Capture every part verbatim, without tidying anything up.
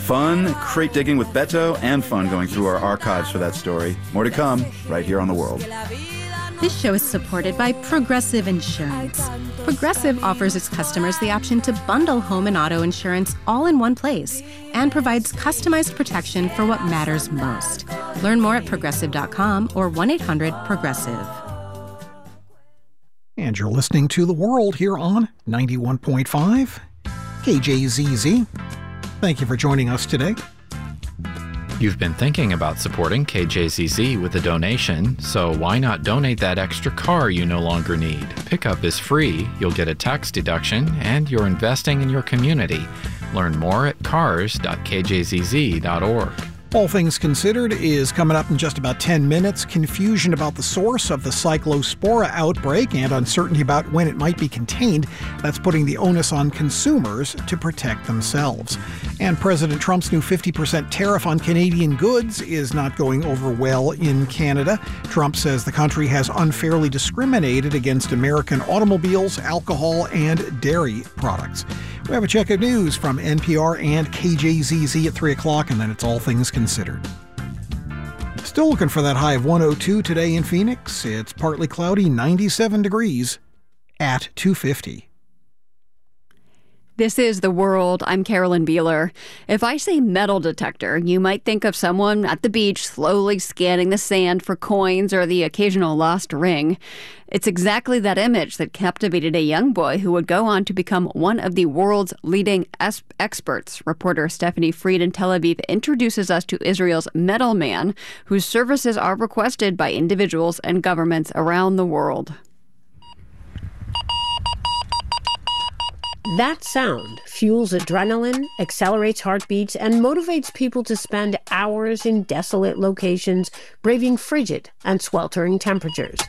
Fun crate digging with Beto and fun going through our archives for that story. More to come right here on The World. This show is supported by Progressive Insurance. Progressive offers its customers the option to bundle home and auto insurance all in one place and provides customized protection for what matters most. Learn more at progressive dot com or one eight hundred progressive. And you're listening to The World here on ninety-one point five K J Z Z. Thank you for joining us today. You've been thinking about supporting K J Z Z with a donation, so why not donate that extra car you no longer need? Pickup is free, you'll get a tax deduction, and you're investing in your community. Learn more at cars dot k j z z dot org. All Things Considered is coming up in just about ten minutes. Confusion about the source of the cyclospora outbreak and uncertainty about when it might be contained. That's putting the onus on consumers to protect themselves. And President Trump's new fifty percent tariff on Canadian goods is not going over well in Canada. Trump says the country has unfairly discriminated against American automobiles, alcohol, and dairy products. We have a check of news from N P R and K J Z Z at three o'clock, and then it's All Things Considered. Still looking for that high of one oh two today in Phoenix. It's partly cloudy, ninety-seven degrees at two fifty. This is The World. I'm Carolyn Beeler. If I say metal detector, you might think of someone at the beach slowly scanning the sand for coins or the occasional lost ring. It's exactly that image that captivated a young boy who would go on to become one of the world's leading es- experts. Reporter Stephanie Fried in Tel Aviv introduces us to Israel's Metal Man, whose services are requested by individuals and governments around the world. That sound fuels adrenaline, accelerates heartbeats, and motivates people to spend hours in desolate locations, braving frigid and sweltering temperatures.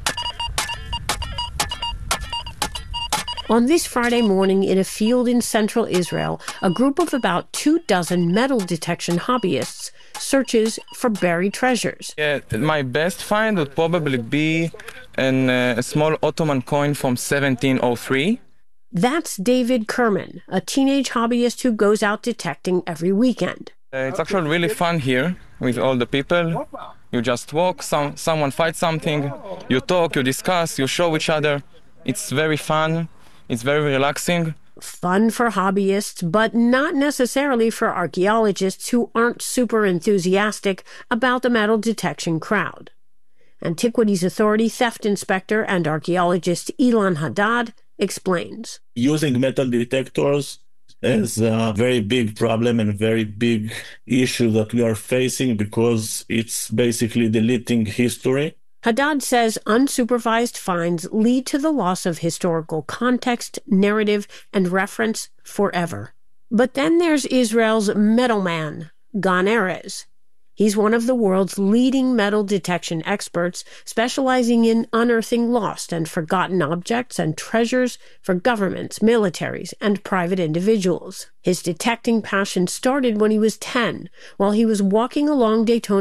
On this Friday morning in a field in central Israel, a group of about two dozen metal detection hobbyists searches for buried treasures. Yeah, my best find would probably be an, uh, a small Ottoman coin from seventeen oh three. That's David Kerman, a teenage hobbyist who goes out detecting every weekend. Uh, it's actually really fun here with all the people. You just walk, some, someone finds something, you talk, you discuss, you show each other. It's very fun. It's very relaxing. Fun for hobbyists, but not necessarily for archaeologists who aren't super enthusiastic about the metal detection crowd. Antiquities Authority theft inspector and archaeologist Ilan Haddad explains. Using metal detectors is a very big problem and very big issue that we are facing because it's basically deleting history. Haddad says unsupervised finds lead to the loss of historical context, narrative, and reference forever. But then there's Israel's Metal Man, Gan Erez. He's one of the world's leading metal detection experts, specializing in unearthing lost and forgotten objects and treasures for governments, militaries, and private individuals. His detecting passion started when he was ten, while he was walking along Daytona